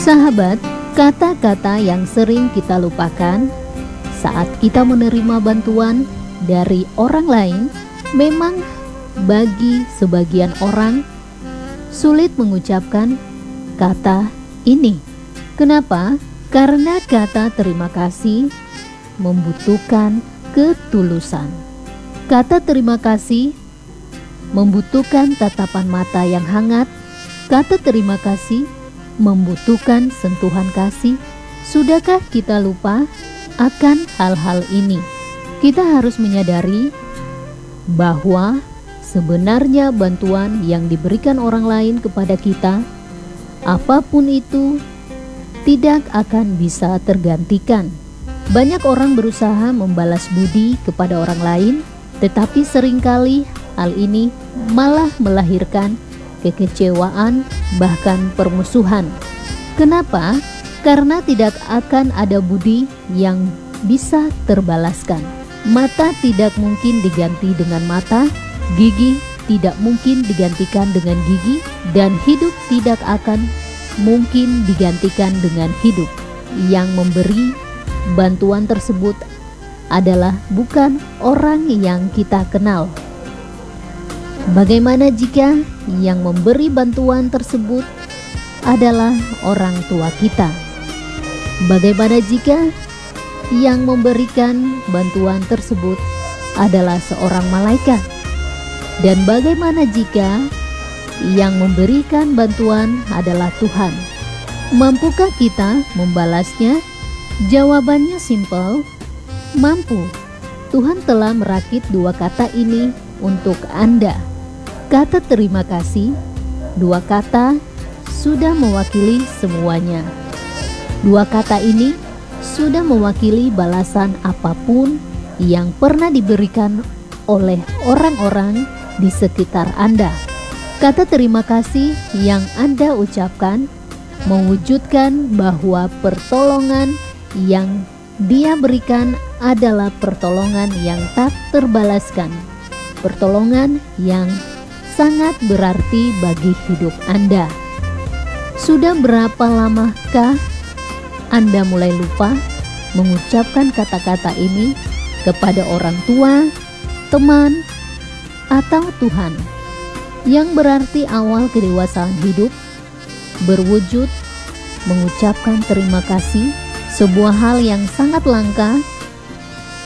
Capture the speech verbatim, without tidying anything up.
Sahabat, kata-kata yang sering kita lupakan saat kita menerima bantuan dari orang lain memang bagi sebagian orang sulit mengucapkan kata ini. Kenapa? Karena kata terima kasih membutuhkan ketulusan. Kata terima kasih membutuhkan tatapan mata yang hangat. Kata terima kasih membutuhkan sentuhan kasih. Sudahkah kita lupa akan hal-hal ini? Kita harus menyadari bahwa sebenarnya bantuan yang diberikan orang lain kepada kita, apapun itu, tidak akan bisa tergantikan. Banyak orang berusaha membalas budi kepada orang lain, tetapi seringkali hal ini malah melahirkan kekecewaan, bahkan permusuhan. Kenapa? Karena tidak akan ada budi yang bisa terbalaskan. Mata tidak mungkin diganti dengan mata, gigi tidak mungkin digantikan dengan gigi, dan hidup tidak akan mungkin digantikan dengan hidup. Yang memberi bantuan tersebut adalah bukan orang yang kita kenal. Bagaimana jika yang memberi bantuan tersebut adalah orang tua kita? Bagaimana jika yang memberikan bantuan tersebut adalah seorang malaikat? Dan bagaimana jika yang memberikan bantuan adalah Tuhan? Mampukah kita membalasnya? Jawabannya simpel, mampu. Tuhan telah merakit dua kata ini untuk Anda. Kata terima kasih, dua kata sudah mewakili semuanya. Dua kata ini sudah mewakili balasan apapun yang pernah diberikan oleh orang-orang di sekitar Anda. Kata terima kasih yang Anda ucapkan mewujudkan bahwa pertolongan yang Dia berikan adalah pertolongan yang tak terbalaskan, pertolongan yang sangat berarti bagi hidup Anda. Sudah berapa lamakah Anda mulai lupa mengucapkan kata-kata ini kepada orang tua, teman, atau Tuhan? Yang berarti awal kedewasaan hidup berwujud mengucapkan terima kasih, sebuah hal yang sangat langka